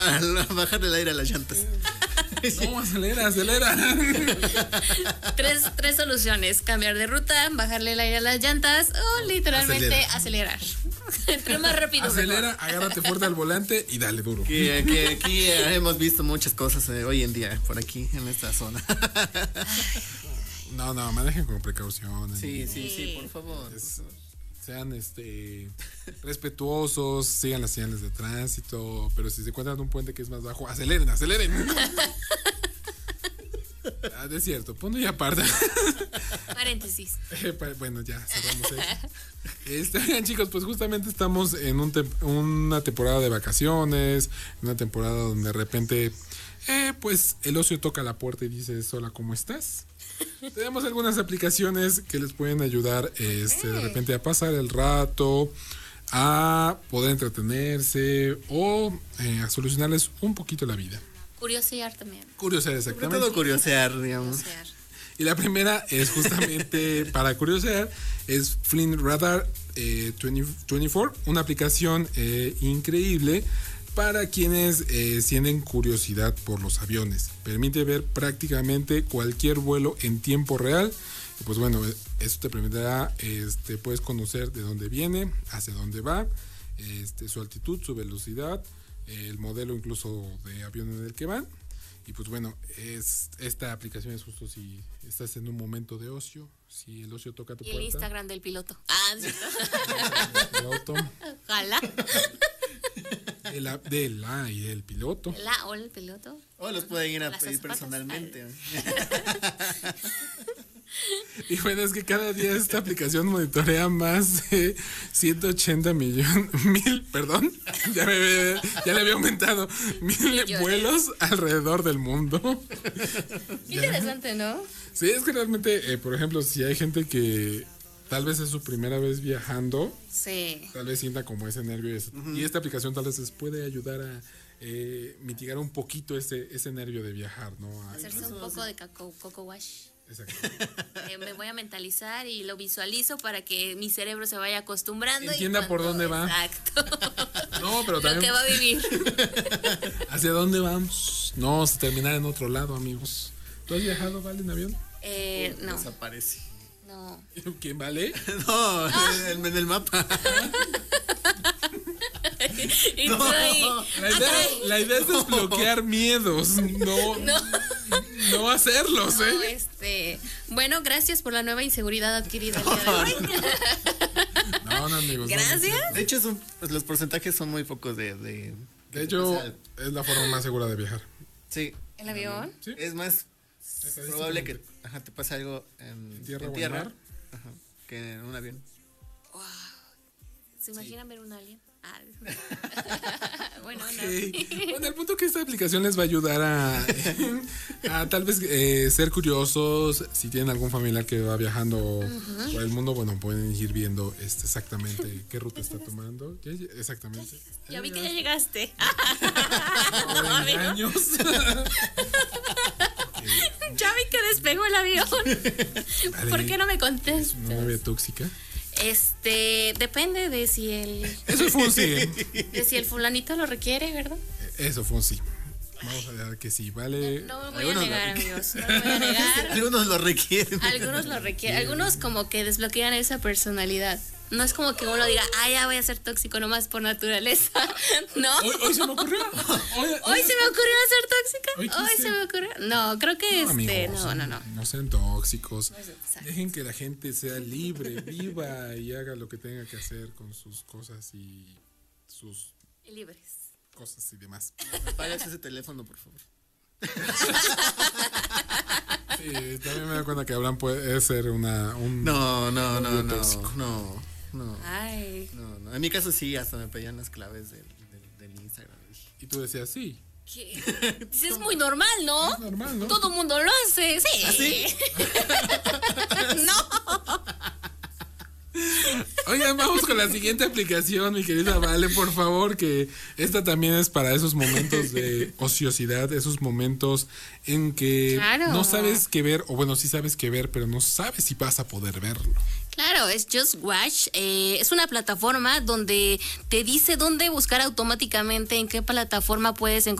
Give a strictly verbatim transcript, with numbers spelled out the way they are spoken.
A bajar el aire a las llantas. No, acelera, acelera. Tres, tres soluciones: cambiar de ruta, bajarle el aire a las llantas o literalmente Acelera. acelerar. Entre más rápido Acelera, mejor. agárrate fuerte al volante y dale duro. Que, que aquí hemos visto muchas cosas eh, hoy en día por aquí en esta zona. No, no, manejen con precaución. Sí, sí, sí, Sí. por favor. Es- sean este respetuosos, sigan las señales de tránsito, pero si se encuentran un puente que es más bajo, aceleren, aceleren. Ah, es cierto, punto y aparte. Paréntesis. Eh, pa- bueno, ya cerramos eso. Este, oigan, chicos, pues justamente estamos en un tem- una temporada de vacaciones, una temporada donde de repente, eh, pues el ocio toca la puerta y dice, hola, ¿cómo estás? Tenemos algunas aplicaciones que les pueden ayudar este, de repente a pasar el rato, a poder entretenerse o eh, a solucionarles un poquito la vida. Curiosear también. Curiosidad, Sobre exactamente. todo curiosear, digamos. Curiosear. Y la primera es justamente para curiosear, es Flint Radar eh, veinte veinticuatro, una aplicación eh, increíble para quienes eh, tienen curiosidad por los aviones. Permite ver prácticamente cualquier vuelo en tiempo real. Y pues bueno, eso te permitirá, este, puedes conocer de dónde viene, hacia dónde va, este, su altitud, su velocidad, el modelo incluso de avión en el que van. Y pues bueno, es, esta aplicación es justo si estás en un momento de ocio, si el ocio toca tu Y el puerta. Instagram del piloto. Ah, ¿sí? El auto, Ojalá. el a- del ah, y el piloto. La o el piloto. O los pueden ir a Las pedir azafatas. personalmente. Y bueno, es que cada día esta aplicación monitorea más de ciento ochenta millones, mil, perdón, ya, me, había- ya le había aumentado, mil Millones. vuelos alrededor del mundo. Qué interesante, ¿no? Sí, es que realmente, eh, por ejemplo, si hay gente que tal vez es su primera vez viajando, Sí. tal vez sienta como ese nervio. es- Y esta aplicación tal vez les puede ayudar a eh, mitigar un poquito ese, ese nervio de viajar, ¿no? A- Hacerse un poco de coco, coco wash. Exacto. Eh, me voy a mentalizar y lo visualizo para que mi cerebro se vaya acostumbrando. y Entienda por cuando- dónde va. Exacto. No, pero Lo también, que va a vivir. ¿hacia dónde vamos? No vamos a terminar en otro lado, amigos. ¿Tú has viajado, Vale, en avión? Eh, no, Desaparece. no. ¿Quién, Vale? No, en, en el mapa. Y No. tú ahí, La idea, la idea es desbloquear miedos, no, No. no hacerlos, no, ¿eh? este, bueno, gracias por la nueva inseguridad adquirida el día de hoy. No, no, amigos. no, no. Gracias. De hecho, es un- pues, los porcentajes son muy pocos de... de De hecho, o sea, es la forma más segura de viajar. sí. ¿El avión? ¿Sí? Es más probable que ajá, te pase algo en, ¿En tierra en o en tierra mar? ajá, que en un avión. ¿Se imaginan ver un alien? Ah. Bueno, Ok. no. Bueno, el punto que esta aplicación les va a ayudar a, a tal vez eh, ser curiosos. Si tienen algún familiar que va viajando por el mundo, bueno, pueden ir viendo este, exactamente qué ruta está tomando. ¿Qué? Exactamente. Ya vi que ya llegaste. No, No, amigo. años. Ya vi que despegó el avión. ¿Por qué no me Una contestas? novia tóxica. Este, depende de si el Eso fue un sí. de si el fulanito lo requiere, ¿verdad? Eso fue un sí. Vamos a dejar que sí, vale. No lo voy a Algunos negar, lo- amigos. No lo voy a negar. Algunos lo requieren. Algunos lo requieren. Algunos como que desbloquean esa personalidad. No es como que uno diga, ah, ya voy a ser tóxico nomás por naturaleza. No. Hoy, hoy se me ocurrió. Hoy, Hoy se me ocurrió ser tóxica. Hoy Hoy quise. se me ocurrió. No, creo que No, este, amigos, no, no, no. No sean tóxicos. Exacto. Dejen que la gente sea libre, viva y haga lo que tenga que hacer con sus cosas y sus Libres. cosas y demás. Apagas ese teléfono, por favor. Sí, también me doy cuenta que Abraham puede ser una un No, no, no, Novio no, tóxico. no, no, Ay. no, no. En mi caso sí, hasta me pedían las claves del, del, del Instagram. y tú decías sí, ¿Qué? Es muy normal, ¿no? es normal, ¿no? Todo mundo lo hace. Sí. ¿Ah, sí? No. Oigan, vamos con la siguiente aplicación, mi querida Vale, por favor, que esta también es para esos momentos de ociosidad, esos momentos en que Claro. no sabes qué ver, o bueno, sí sabes qué ver, pero no sabes si vas a poder verlo. Claro, es Just Watch. Eh, es una plataforma donde te dice dónde buscar automáticamente, en qué plataforma puedes encontrar